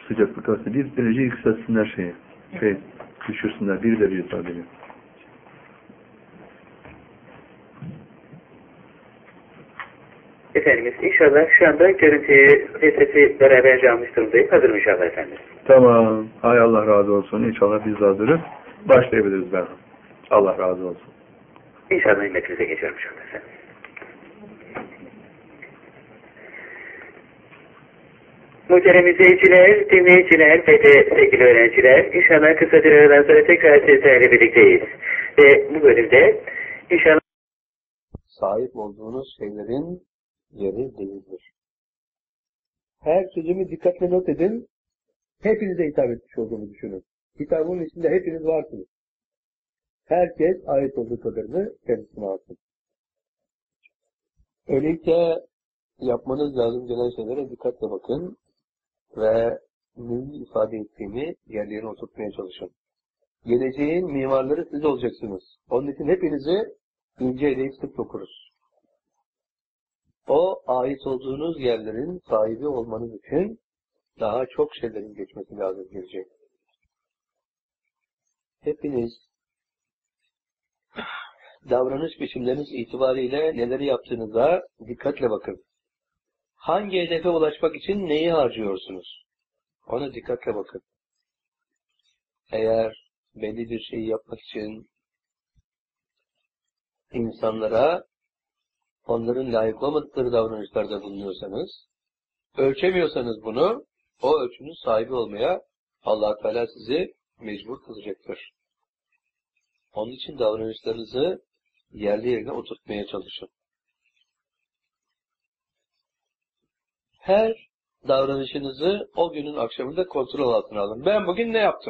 sıcaklık artsa 1 derece yükseltsinler düşürsünler 1 derece sadece. Efendimiz inşallah şu anda görüntüyü ve sesi beraber almış durumdayız. Hazır mı inşallah efendim? Tamam. Hay Allah razı olsun. İnşallah biz de hazırız. Başlayabiliriz ben. Allah razı olsun. İnşallah himmetinize geçiyorum şu anda efendim. Muhterem izleyiciler, dinleyiciler ve de sevgili öğrenciler, inşallah kısa bir aradan sonra tekrar sizlerle birlikteyiz. Ve bu bölümde inşallah sahip olduğunuz şeylerin yeri değildir. Her sözümü dikkatle not edin. Hepinize hitap etmiş olduğunu düşünün. Hitabın içinde hepiniz varsınız. Herkes ait olduğu kadarını kendisine alsın. Öyleyse yapmanız lazım gelen şeylere dikkatle bakın ve neyi ifade ettiğini yerlerine oturtmaya çalışın. Geleceğin mimarları siz olacaksınız. Onun için hepinizi ince eleyip sık dokuruz. O ait olduğunuz yerlerin sahibi olmanız için daha çok şeylerin geçmesi lazım gelecek. Hepiniz davranış biçimleriniz itibariyle neleri yaptığınıza dikkatle bakın. Hangi hedefe ulaşmak için neyi harcıyorsunuz? Ona dikkatle bakın. Eğer belli bir şeyi yapmak için insanlara onların layık olmadıkları davranışlarda bulunuyorsanız, ölçemiyorsanız bunu, o ölçünün sahibi olmaya Allah Teala sizi mecbur kılacaktır. Onun için davranışlarınızı yerli yerine oturtmaya çalışın. Her davranışınızı o günün akşamında kontrol altına alın. Ben bugün ne yaptım?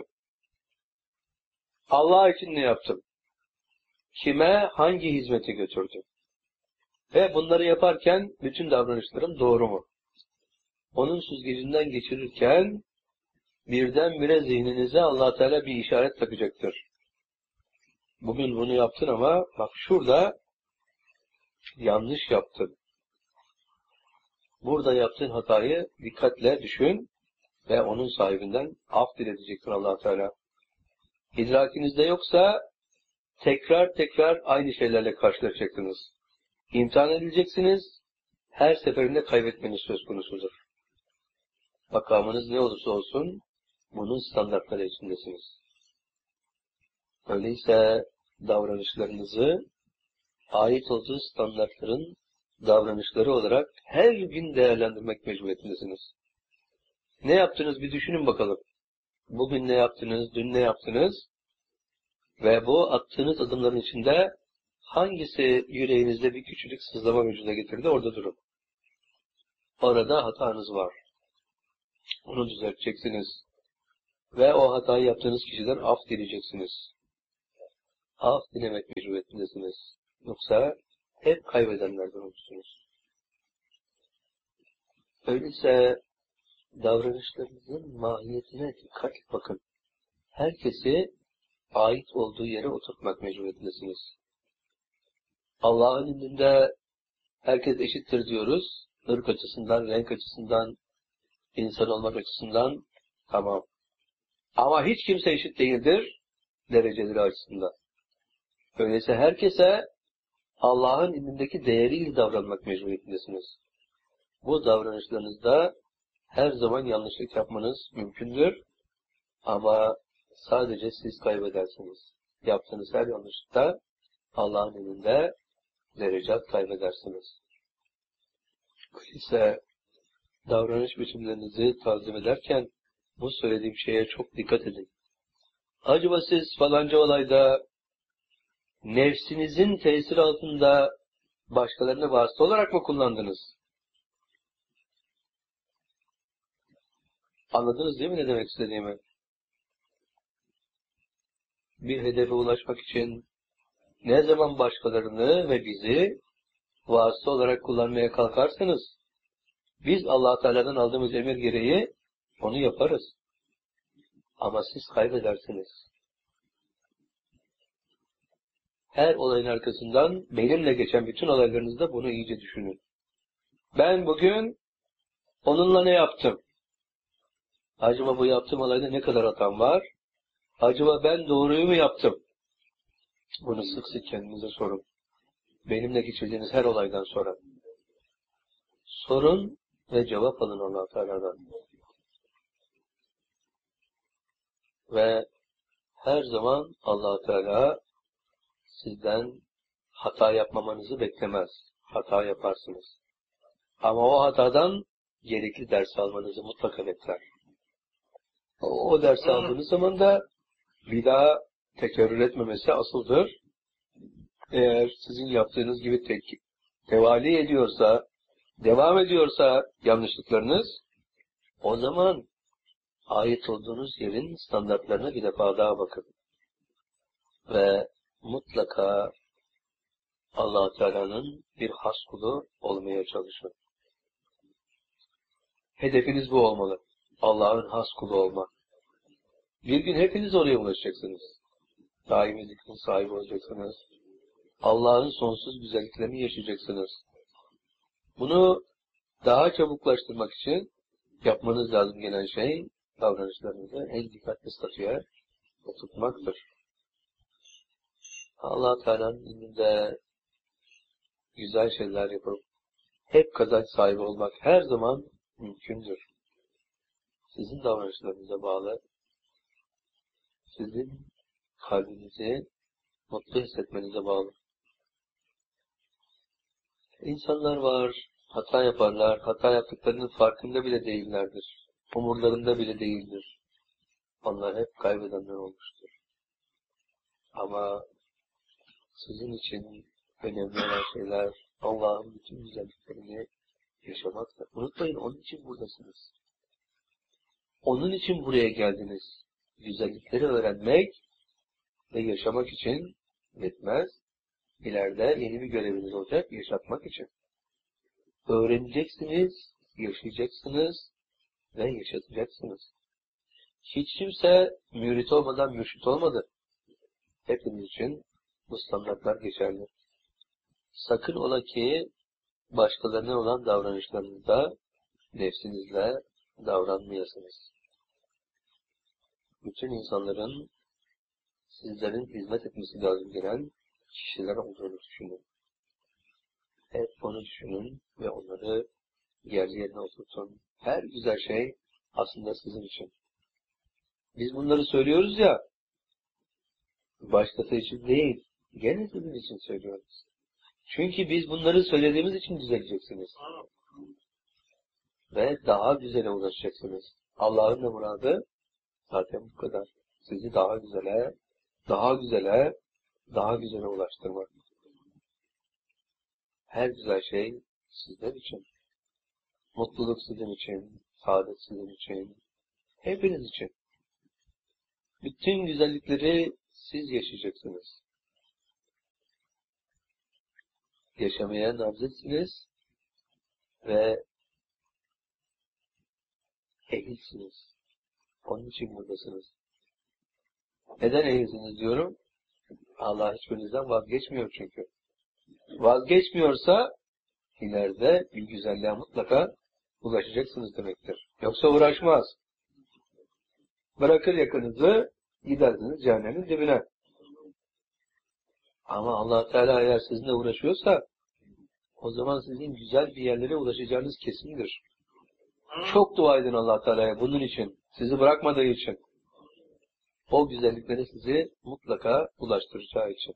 Allah için ne yaptım? Kime hangi hizmeti götürdüm? Ve bunları yaparken bütün davranışlarım doğru mu? Onun süzgecinden geçirirken birdenbire zihninize Allah Teala bir işaret takacaktır. Bugün bunu yaptın ama bak şurada yanlış yaptın. Burada yaptığın hatayı dikkatle düşün ve onun sahibinden af dileyecektir Allah Teala. İdrakinizde yoksa tekrar aynı şeylerle karşılaşacaksınız. İmtihan edileceksiniz, her seferinde kaybetmeniz söz konusudur. Makamınız ne olursa olsun, bunun standartları içindesiniz. Öyleyse davranışlarınızı, ait olduğu standartların davranışları olarak her gün değerlendirmek mecburiyetindesiniz. Ne yaptınız bir düşünün bakalım. Bugün ne yaptınız, dün ne yaptınız? Ve bu attığınız adımların içinde hangisi yüreğinizde bir küçücük sızlama vücuda getirdi, orada durun. Orada hatanız var. Onu düzelteceksiniz. Ve o hatayı yaptığınız kişiden af dileyeceksiniz. Af dilemek mecburiyetindesiniz. Yoksa hep kaybedenlerden olursunuz. Öyleyse davranışlarınızın mahiyetine dikkat bakın. Herkesi ait olduğu yere oturtmak mecburiyetindesiniz. Allah'ın indinde herkes eşittir diyoruz. Irk açısından, renk açısından, insan olmak açısından tamam. Ama hiç kimse eşit değildir dereceleri açısından. Öyleyse herkese Allah'ın indindeki değeriyle davranmak mecburiyetindesiniz. Bu davranışlarınızda her zaman yanlışlık yapmanız mümkündür. Ama sadece siz kaybedersiniz. Yaptığınız her yanlışlıkta Allah'ın indinde derecat kaybedersiniz. Öyleyse davranış biçimlerinizi tanzim ederken bu söylediğim şeye çok dikkat edin. Acaba siz falanca olayda nefsinizin tesiri altında başkalarını vasıta olarak mı kullandınız? Anladınız değil mi ne demek istediğimi? Bir hedefe ulaşmak için ne zaman başkalarını ve bizi vasıta olarak kullanmaya kalkarsanız, biz Allah Teala'dan aldığımız emir gereği onu yaparız. Ama siz kaybedersiniz. Her olayın arkasından benimle geçen bütün olaylarınızda bunu iyice düşünün. Ben bugün onunla ne yaptım? Acaba bu yaptığım olayda ne kadar hatam var? Acaba ben doğruyu mu yaptım? Bunu sık sık kendinize sorun. Benimle geçirdiğiniz her olaydan sonra. Sorun ve cevap alın Allah Teala'dan. Ve her zaman Allah Teala sizden hata yapmamanızı beklemez. Hata yaparsınız. Ama o hatadan gerekli ders almanızı mutlaka bekler. O dersi aldığınız zaman da bir daha tekerrür etmemesi asıldır. Eğer sizin yaptığınız gibi tevali ediyorsa, devam ediyorsa yanlışlıklarınız, o zaman ait olduğunuz yerin standartlarına bir defa daha bakın. Ve mutlaka Allah Teala'nın bir has kulu olmaya çalışın. Hedefiniz bu olmalı. Allah'ın has kulu olmak. Bir gün hepiniz oraya ulaşacaksınız. Daimi zikrin sahibi olacaksınız. Allah'ın sonsuz güzelliklerini yaşayacaksınız. Bunu daha çabuklaştırmak için yapmanız lazım gelen şey, davranışlarınızı en dikkatli statüye oturtmaktır. Allah Teala'nın ilminde güzel şeyler yapıp hep kazanç sahibi olmak her zaman mümkündür. Sizin davranışlarınıza bağlı, sizin kalbinizi mutlu hissetmenize bağlı. İnsanlar var, hata yaparlar, hata yaptıklarının farkında bile değillerdir. Umurlarında bile değildir. Onlar hep kaybedenler olmuştur. Ama sizin için önemli olan şeyler Allah'ın bütün güzelliklerini yaşamaktır. Unutmayın, onun için buradasınız. Onun için buraya geldiniz. Güzellikleri öğrenmek ve yaşamak için yetmez. İleride yeni bir göreviniz olacak, yaşatmak için. Öğreneceksiniz, yaşayacaksınız ve yaşatacaksınız. Hiç kimse mürit olmadan mürşit olmadı. Hepiniz için bu standartlar geçerli. Sakın ola ki başkalarına olan davranışlarınızda nefsinizle davranmayasınız. Bütün insanların sizlerin hizmet etmesi lazım gelen kişiler olduğunu düşünün. Hep onu düşünün ve onları yerine oturtun. Her güzel şey aslında sizin için. Biz bunları söylüyoruz ya, başkası için değil, gene sizin için söylüyoruz. Çünkü biz bunları söylediğimiz için düzeleceksiniz. Ve daha güzele ulaşacaksınız. Allah'ın da muradı zaten bu kadar. Sizi daha güzele, daha güzele, daha güzele ulaştırmak. Her güzel şey sizler için. Mutluluk sizin için, saadet sizin için, hepiniz için. Bütün güzellikleri siz yaşayacaksınız. Yaşamaya namzetsiniz ve ehilsiniz. Onun için buradasınız. Neden ehilsiniz diyorum? Allah hiçbirinizden vazgeçmiyor çünkü. Vazgeçmiyorsa ileride bir güzelliğe mutlaka ulaşacaksınız demektir. Yoksa uğraşmaz. Bırakır yakınızı, gidersiniz cehennemin dibine. Ama Allah Teala eğer sizinle uğraşıyorsa, o zaman sizin güzel bir yerlere ulaşacağınız kesindir. Çok dua edin Allah Teala'ya bunun için, sizi bırakmadığı için. O güzellikleri sizi mutlaka ulaştıracağı için.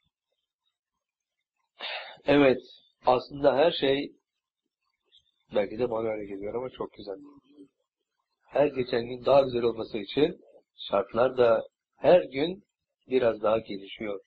Evet, aslında her şey, belki de bana öyle geliyor ama çok güzel. Her geçen gün daha güzel olması için şartlar da her gün biraz daha gelişiyor.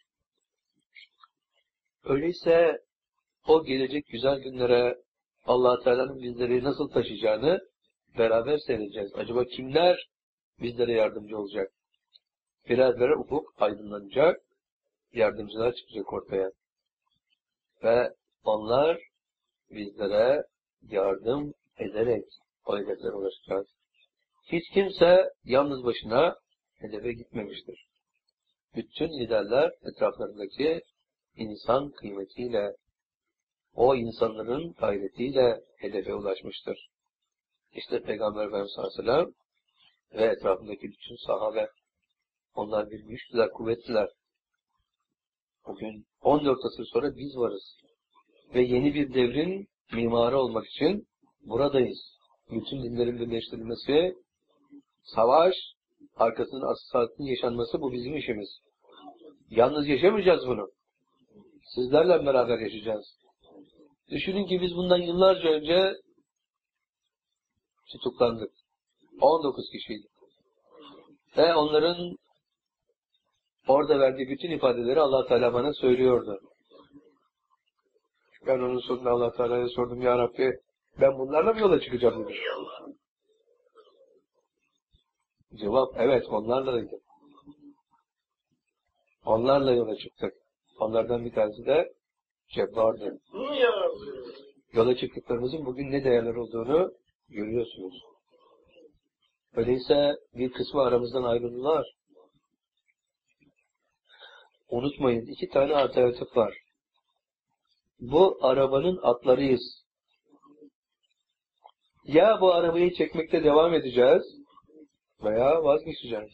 Öyleyse o gelecek güzel günlere Allah Teala'nın bizleri nasıl taşıyacağını beraber seyredeceğiz. Acaba kimler bizlere yardımcı olacak? Birer birer ufuk aydınlanacak, yardımcılar çıkacak ortaya. Ve onlar bizlere yardım ederek o hedeflere ulaşacağız. Hiç kimse yalnız başına hedefe gitmemiştir. Bütün liderler etraflarındaki insan kıymetiyle, o insanların gayretiyle hedefe ulaşmıştır. İşte Peygamber Efendimiz sallallahu aleyhi ve sellem ve etrafındaki bütün sahabe. Onlar bir güçlüler, kuvvetliler. Bugün 14 asır sonra biz varız. Ve yeni bir devrin mimarı olmak için buradayız. Bütün dinlerin birleştirilmesi, savaş, arkasının asıl yaşanması bu bizim işimiz. Yalnız yaşamayacağız bunu. Sizlerle beraber yaşayacağız. Düşünün ki biz bundan yıllarca önce tutuklandık. 19 kişiydik. Ve onların orada verdiği bütün ifadeleri Allah Teala bana söylüyordu. Ben onun sonunda Allah Teala'ya sordum, Ya Rabbi, ben bunlarla mı yola çıkacağım dedim. Cevap, evet onlarlaydı. Onlarla yola çıktık. Onlardan bir tanesi de Cebbar'dı. Yola çıktıklarımızın bugün ne değerler olduğunu görüyorsunuz. Öyleyse bir kısmı aramızdan ayrıldılar. Unutmayın, 2 tane alternatif var. Bu arabanın atlarıyız. Ya bu arabayı çekmekte devam edeceğiz veya vazgeçeceğiz.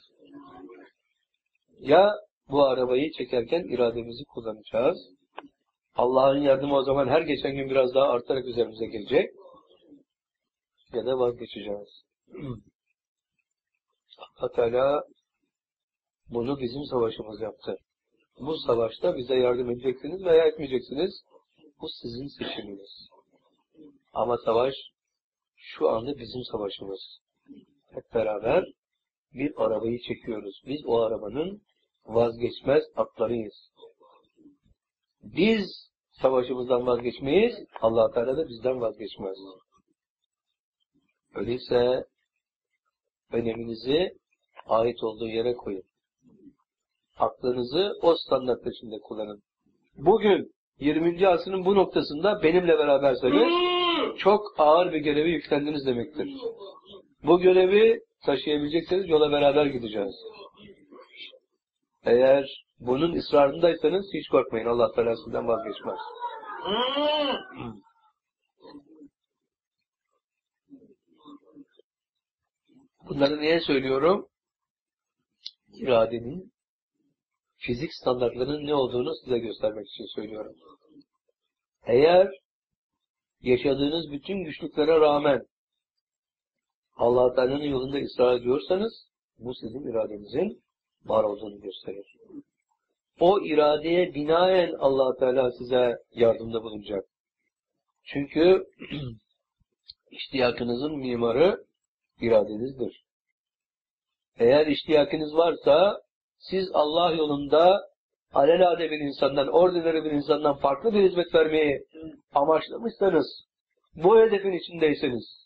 Ya bu arabayı çekerken irademizi kullanacağız. Allah'ın yardımı o zaman her geçen gün biraz daha artarak üzerimize gelecek. Ya da vazgeçeceğiz. Allah Teala bunu bizim savaşımız yaptı. Bu savaşta bize yardım edeceksiniz veya etmeyeceksiniz. Bu sizin seçiminiz. Ama savaş şu anda bizim savaşımız. Hep beraber bir arabayı çekiyoruz. Biz o arabanın vazgeçmez atlarıyız. Biz savaşımızdan vazgeçmeyiz, Allah Teala da bizden vazgeçmez. Öyleyse öneminizi ait olduğu yere koyun. Aklınızı o standart içinde kullanın. Bugün 20. asrın bu noktasında benimle beraberseniz çok ağır bir görevi yüklendiniz demektir. Bu görevi taşıyabilecekseniz yola beraber gideceğiz. Eğer bunun ısrarındaysanız hiç korkmayın. Allah Teala sizden vazgeçmez. Bunları niye söylüyorum? İradenin fizik standartlarının ne olduğunu size göstermek için söylüyorum. Eğer yaşadığınız bütün güçlüklere rağmen Allah Teala'nın yolunda ısrar ediyorsanız bu sizin iradenizin var olduğunu gösterir. O iradeye binaen Allah Teala size yardımda bulunacak. Çünkü iştiyakınızın mimarı iradenizdir. Eğer iştiyakınız varsa siz Allah yolunda alelade bir insandan, ordinary bir insandan farklı bir hizmet vermeyi amaçlamışsanız, bu hedefin içindeyseniz,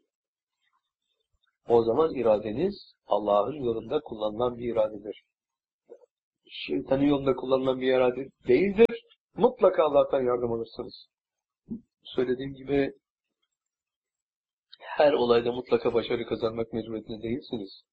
o zaman iradeniz Allah'ın yolunda kullanılan bir iradedir. Şeytanın yolunda kullanılan bir irade değildir. Mutlaka Allah'tan yardım alırsınız. Söylediğim gibi her olayda mutlaka başarı kazanmak mecburiyetinde değilsiniz.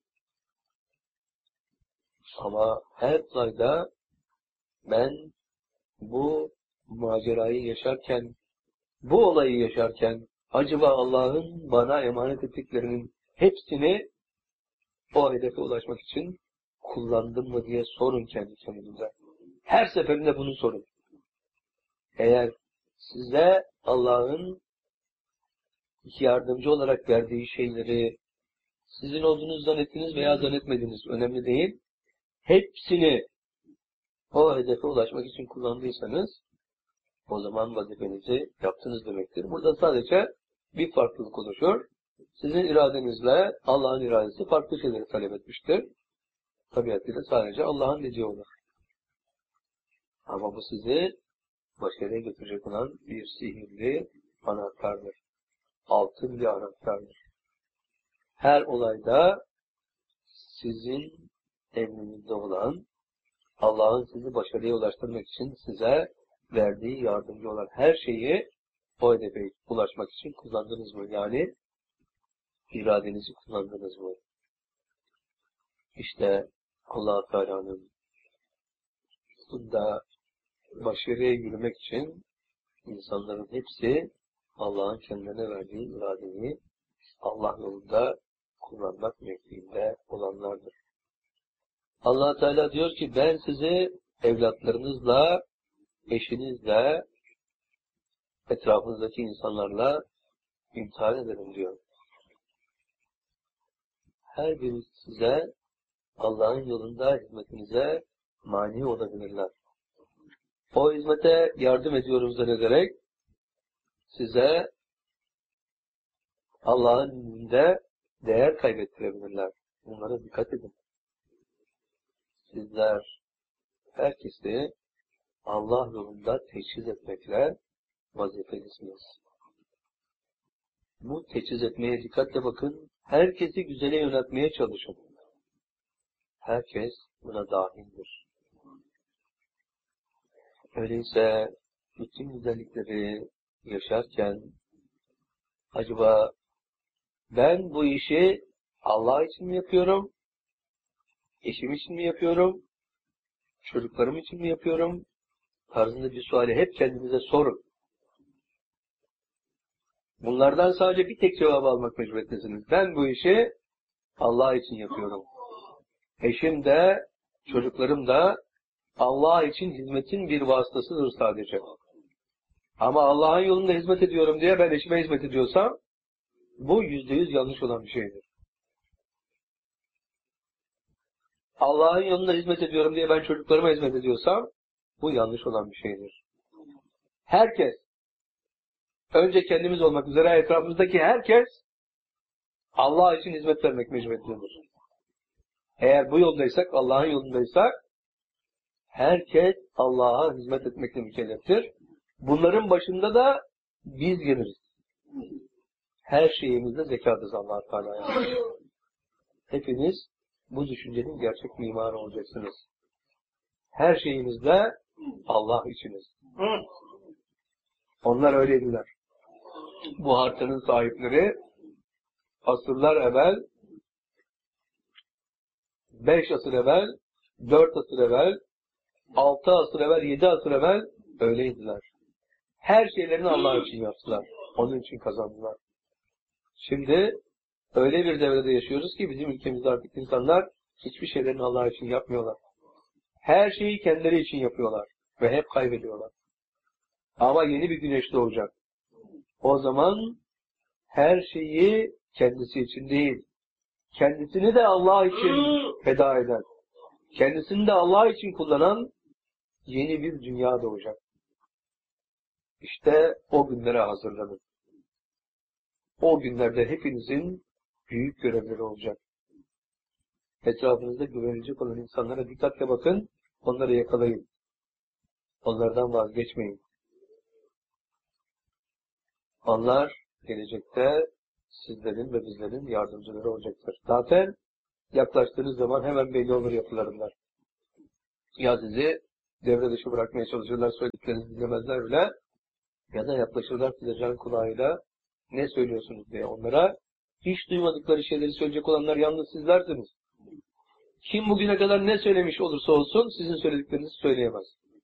Ama her olayda ben bu macerayı yaşarken, bu olayı yaşarken acaba Allah'ın bana emanet ettiklerinin hepsini o hedefe ulaşmak için kullandım mı diye sorun kendi kendinize. Her seferinde bunu sorun. Eğer size Allah'ın yardımcı olarak verdiği şeyleri sizin olduğunuzu zannettiniz veya zannetmediniz önemli değil. Hepsini o hedefe ulaşmak için kullandıysanız o zaman vazifenizi yaptınız demektir. Burada sadece bir farklılık oluşuyor. Sizin iradenizle Allah'ın iradesi farklı şeyleri talep etmiştir. Tabiatıyla sadece Allah'ın dediği olur. Ama bu sizi başarıya götürecek olan bir sihirli anahtardır. Altın bir anahtardır. Her olayda sizin emrinizde olan Allah'ın sizi başarıya ulaştırmak için size verdiği yardımcı olan her şeyi o hedefe ulaşmak için kullandınız mı? Yani iradenizi kullandınız mı? İşte Allah-u Teala'nın bunda başarıya yürümek için insanların hepsi Allah'ın kendilerine verdiği iradeyi Allah yolunda kullanmak mevkiinde olanlardır. Allah Teala diyor ki ben sizi evlatlarınızla, eşinizle, etrafınızdaki insanlarla imtihan ederim diyor. Her biri size Allah'ın yolunda hizmetinize mani olabilirler. O hizmete yardım ediyorum zannederek size Allah'ın önünde değer kaybettirebilirler. Bunlara dikkat edin. Sizler herkesi Allah yolunda teçhiz etmekle vazifelisiniz. Bu teçhiz etmeye dikkatle bakın. Herkesi güzele yöneltmeye çalışın. Herkes buna dahildir. Öyleyse bütün güzellikleri yaşarken acaba ben bu işi Allah için mi yapıyorum? Eşim için mi yapıyorum? Çocuklarım için mi yapıyorum? Tarzında bir suali hep kendinize sorun. Bunlardan sadece bir tek cevabı almak mecburiyetindesiniz. Ben bu işi Allah için yapıyorum. Eşim de, çocuklarım da Allah için hizmetin bir vasıtasıdır sadece. Ama Allah'ın yolunda hizmet ediyorum diye ben eşime hizmet ediyorsam, bu %100 yanlış olan bir şeydir. Allah'ın yolunda hizmet ediyorum diye ben çocuklarıma hizmet ediyorsam, bu yanlış olan bir şeydir. Herkes, önce kendimiz olmak üzere etrafımızdaki herkes, Allah için hizmet vermek mecburiyetindedir. Eğer bu yoldaysak, Allah'ın yolundaysak, herkes Allah'a hizmet etmekle mükelleftir. Bunların başında da biz geliriz. Her şeyimizde zekatız Allah-u Teala'ya. Hepiniz bu düşüncenin gerçek mimarı olacaksınız. Her şeyimizde Allah içiniz. Onlar öyleydiler. Bu hartanın sahipleri asırlar evvel, 5 asır evvel, 4 asır evvel, 6 asır evvel, 7 asır evvel öyleydiler. Her şeylerini Allah için yaptılar. Onun için kazandılar. Şimdi öyle bir devrede yaşıyoruz ki bizim ülkemizde artık insanlar hiçbir şeylerini Allah için yapmıyorlar. Her şeyi kendileri için yapıyorlar. Ve hep kaybediyorlar. Ama yeni bir güneş doğacak. O zaman her şeyi kendisi için değil, kendisini de Allah için feda eden, kendisini de Allah için kullanan yeni bir dünya doğacak. İşte o günlere hazırlanın. O günlerde hepinizin büyük görevleri olacak. Etrafınızda güvenilecek olan insanlara dikkatle bakın, onları yakalayın. Onlardan vazgeçmeyin. Onlar gelecekte sizlerin ve bizlerin yardımcıları olacaktır. Zaten yaklaştığınız zaman hemen belli olur yapılarından. Ya sizi devre dışı bırakmaya çalışırlar, söylediklerinizi dinlemezler bile, ya da yaklaşırlar size can kulağıyla ne söylüyorsunuz diye onlara. Hiç duymadıkları şeyleri söyleyecek olanlar yalnız sizlersiniz. Kim bugüne kadar ne söylemiş olursa olsun sizin söylediklerinizi söyleyemez.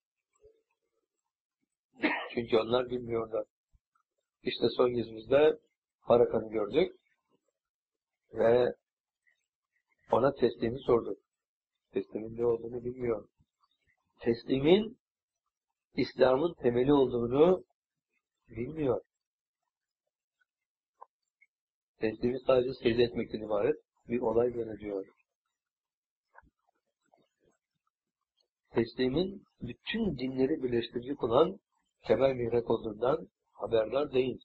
Çünkü onlar bilmiyorlar. İşte son yüzümüzde Harakan'ı gördük ve ona teslimi sorduk. Teslimin ne olduğunu bilmiyor. Teslimin İslam'ın temeli olduğunu bilmiyor. Teslimi sadece secde etmekten ibaret bir olay zannediyor. Teslimin bütün dinleri birleştirecek olan temel mihrak olduğundan haberdar değil.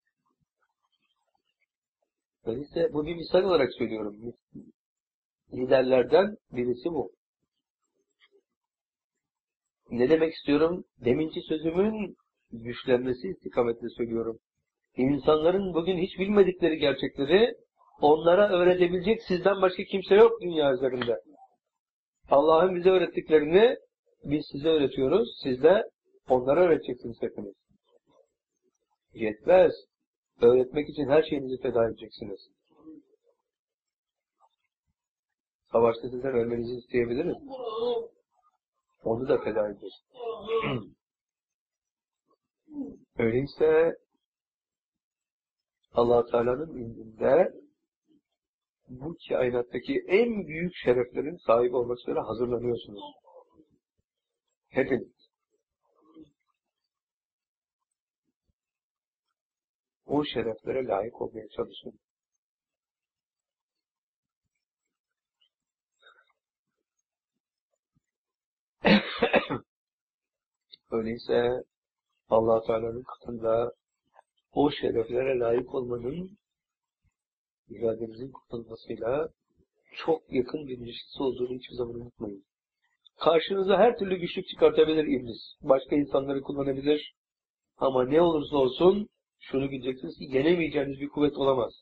Öyleyse bu bir misal olarak söylüyorum. Liderlerden birisi bu. Ne demek istiyorum? Deminki sözümün güçlenmesi istikametle söylüyorum. İnsanların bugün hiç bilmedikleri gerçekleri onlara öğretebilecek sizden başka kimse yok dünya üzerinde. Allah'ın bize öğrettiklerini biz size öğretiyoruz. Siz de onlara öğreteceksiniz hepiniz. Yetmez. Öğretmek için her şeyinizi feda edeceksiniz. Savaşta sizden ölmenizi isteyebiliriz. Onu da feda edeceğiz. Öyleyse Allah-u Teala'nın indinde bu kainattaki en büyük şereflerin sahibi olmak üzere hazırlanıyorsunuz. Hepiniz. O şereflere layık olmaya çalışın. Öyleyse Allah Teala'nın katında o şereflere layık olmanın irademizin kurtulmasıyla çok yakın bir ilişkisi olduğunu hiçbir zaman unutmayın. Karşınıza her türlü güçlük çıkartabilir iblis. Başka insanları kullanabilir. Ama ne olursa olsun şunu bileceksiniz ki yenemeyeceğiniz bir kuvvet olamaz.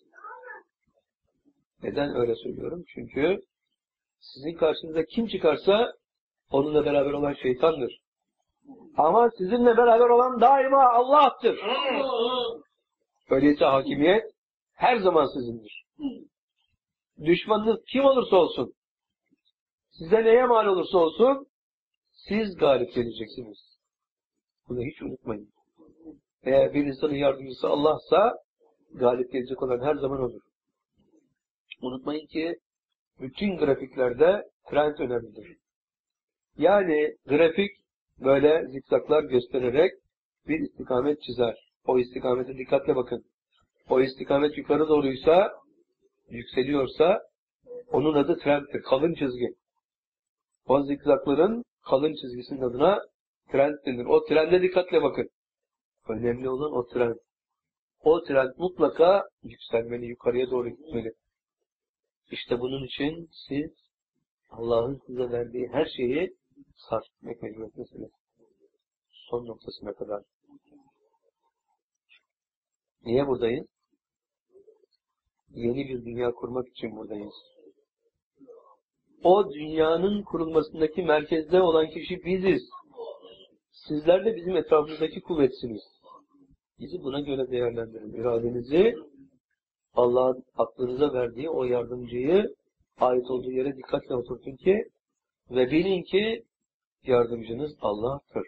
Neden öyle söylüyorum? Çünkü sizin karşınıza kim çıkarsa onunla beraber olan şeytandır. Ama sizinle beraber olan daima Allah'tır. Öyleyse hakimiyet her zaman sizindir. Düşmanınız kim olursa olsun, size neye mal olursa olsun, siz galip geleceksiniz. Bunu hiç unutmayın. Eğer bir insanın yardımcısı Allah'sa, galip gelecek olan her zaman odur. Unutmayın ki, bütün grafiklerde trend önemlidir. Yani grafik böyle zikzaklar göstererek bir istikamet çizer. O istikamete dikkatle bakın. O istikamet yukarı doğruysa, yükseliyorsa, onun adı trendtir, kalın çizgi. O zikzakların kalın çizgisinin adına trend denir. O trende dikkatle bakın. Önemli olan o trend. O trend mutlaka yükselmeli, yukarıya doğru gitmeli. İşte bunun için siz Allah'ın size verdiği her şeyi sarf etmek mecburiyetindesiniz. Son noktasına kadar. Niye buradayız? Yeni bir dünya kurmak için buradayız. O dünyanın kurulmasındaki merkezde olan kişi biziz. Sizler de bizim etrafımızdaki kuvvetsiniz. Bizi buna göre değerlendirin. İradenizi Allah'ın aklınıza verdiği o yardımcıyı ait olduğu yere dikkatle oturtun ki ve bilin ki yardımcınız Allah'tır.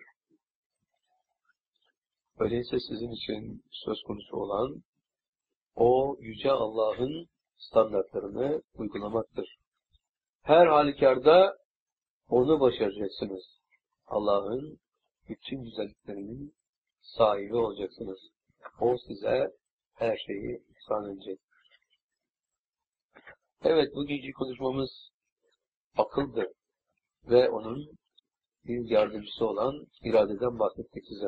Öyleyse sizin için söz konusu olan o yüce Allah'ın standartlarını uygulamaktır. Her halükarda onu başaracaksınız. Allah'ın bütün güzelliklerinin sahibi olacaksınız. O size her şeyi ihsan edecek. Evet, bugünkü konuşmamız akıldır ve onun bir yardımcısı olan iradeden bahsettik size.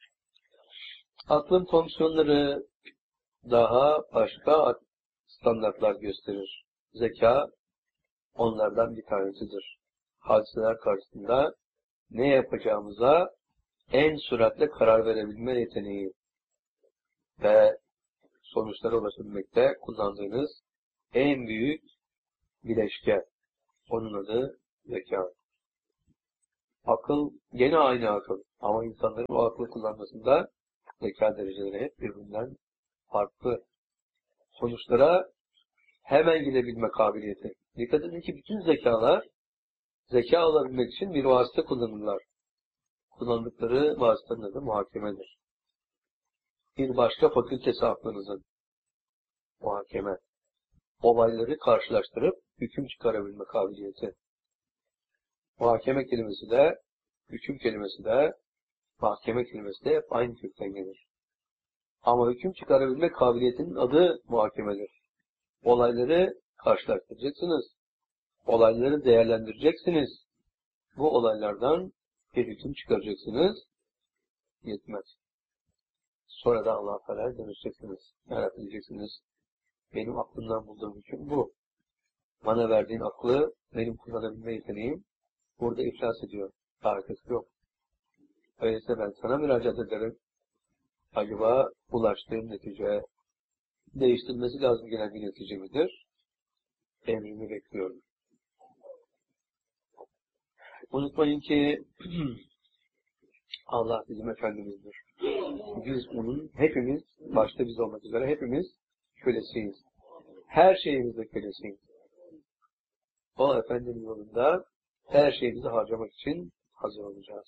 Aklın fonksiyonları daha başka standartlar gösterir. Zeka onlardan bir tanesidir. Hadiseler karşısında ne yapacağımıza en süratle karar verebilme yeteneği ve sonuçlara ulaşabilmekte kullandığınız en büyük bileşke. Onun adı zeka. Akıl gene aynı akıl ama insanların o aklı kullanmasında zeka dereceleri hep birbirinden farklı. Sonuçlara hemen gidebilme kabiliyeti. Dikkat edin ki bütün zekalar zeka alabilmek için bir vasıta kullanırlar. Kullandıkları vasıtanın adı muhakemedir. Bir başka fakültesi aklınızın muhakeme. Olayları karşılaştırıp hüküm çıkarabilme kabiliyeti. Muhakeme kelimesi de, hüküm kelimesi de, mahkeme kelimesi de hep aynı kökten gelir. Ama hüküm çıkarabilme kabiliyetinin adı muhakemedir. Olayları karşılaştıracaksınız. Olayları değerlendireceksiniz. Bu olaylardan bir hüküm çıkaracaksınız. Yetmez. Sonra da Allah-u Teala'ya dönüşeceksiniz. Merak edeceksiniz. Benim aklımdan bulduğum hüküm bu. Bana verdiğin aklı, benim kullanabilme yeteneğim burada iflas ediyor. Arkası yok. Öyleyse ben sana müracaat ederim. Acaba ulaştığım netice değiştirmesi lazım gelen bir netice midir? Emrimi bekliyorum. Unutmayın ki Allah bizim Efendimiz'dir. Biz onun, hepimiz, başta biz olmak üzere hepimiz kölesiyiz. Her şeyimizde kölesiyiz. O Efendimiz yolunda her şeyimizi harcamak için hazır olacağız.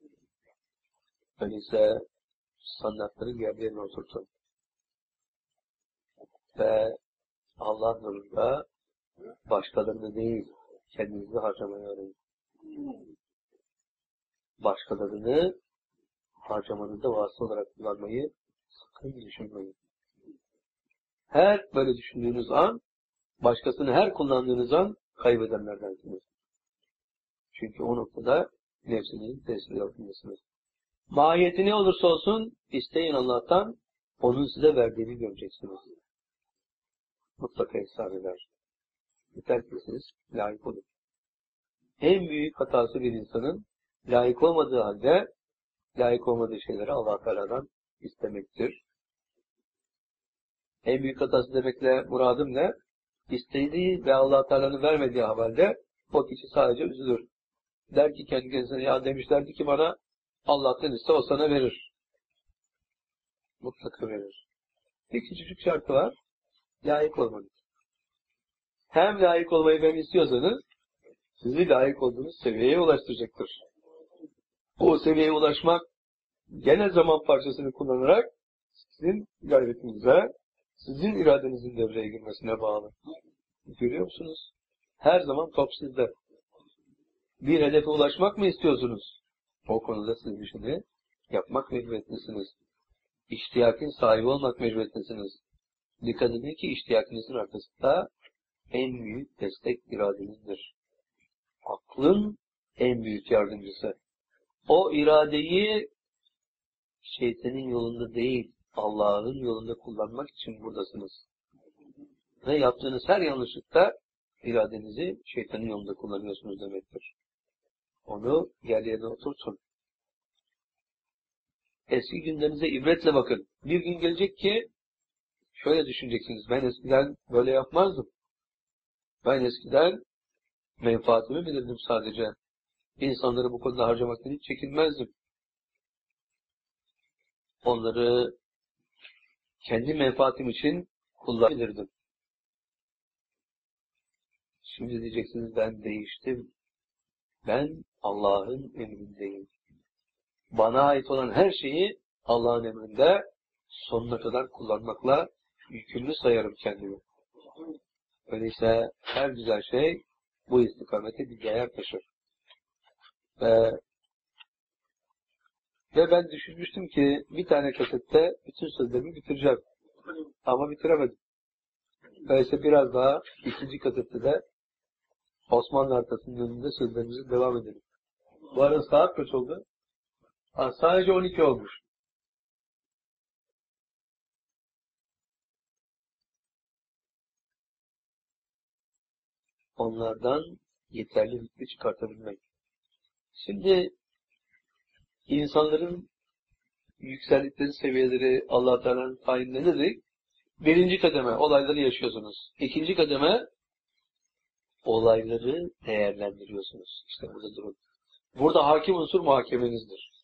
Öyleyse standartları yerlerine oturtun. Ve Allah yolunda Başkalarını değil, kendinizi harcamayı öğrenin. Başkalarını harcamanızda vasıta olarak kullanmayı sakın düşünmeyin. Her böyle düşündüğünüz an, başkasını her kullandığınız an kaybedenlerdensiniz. Çünkü o noktada nefsinizin tesiri altındasınız. Mahiyeti ne olursa olsun isteyin Allah'tan, onun size verdiğini göreceksiniz. Mutlaka ihsan eder. Yeter ki siz layık olun. En büyük hatası bir insanın layık olmadığı halde layık olmadığı şeyleri Allah Teala'dan istemektir. En büyük hatası demekle muradım ne? İstediği ve Allah Teala'nın vermediği halde o kişi sadece üzülür. Der ki kendi kendisine, ya demişlerdi ki bana Allah'tan iste o sana verir. Mutlaka verir. Bir küçücük şartı var. Layık olmanız. Hem layık olmayı ben istiyorsanız sizi layık olduğunuz seviyeye ulaştıracaktır. O seviyeye ulaşmak gene zaman parçasını kullanarak sizin gayretinize, sizin iradenizin devreye girmesine bağlı. Görüyor musunuz? Her zaman top sizde. Bir hedefe ulaşmak mı istiyorsunuz? O konuda siz işini yapmak mecburiyetlisiniz. İştiyakin sahibi olmak mecburiyetlisiniz. Dikkat edin ki iştiyakinizin arkasında en büyük destek iradenizdir. Aklın en büyük yardımcısı. O iradeyi şeytanın yolunda değil, Allah'ın yolunda kullanmak için buradasınız. Ve yaptığınız her yanlışlıkta iradenizi şeytanın yolunda kullanıyorsunuz demektir. Onu yerine oturtun. Eski günlerinize ibretle bakın. Bir gün gelecek ki şöyle düşüneceksiniz. Ben eskiden böyle yapmazdım. Ben eskiden menfaatimi bilirdim sadece. İnsanları bu konuda harcamaktan hiç çekinmezdim. Onları kendi menfaatim için kullanabilirdim. Şimdi diyeceksiniz ben değiştim. Ben Allah'ın emrindeyim. Bana ait olan her şeyi Allah'ın emrinde sonuna kadar kullanmakla yükümlü sayarım kendimi. Öyleyse her güzel şey bu istikamete bir değer taşır. Ve ben düşünmüştüm ki bir tane kasette bütün sözlerimi bitireceğim. Ama bitiremedim. Öyleyse biraz daha ikinci kasette de Osmanlı arkasının önünde sözlerimize devam edelim. Bu arada saat kaç oldu? Sadece 12 olmuş. Onlardan yeterli hükmü çıkartabilmek. Şimdi insanların yükseldikleri seviyeleri Allah Teala'nın tayinleri birinci kademe olayları yaşıyorsunuz. İkinci kademe olayları değerlendiriyorsunuz. İşte burada durun. Burada hakim unsur muhakemenizdir.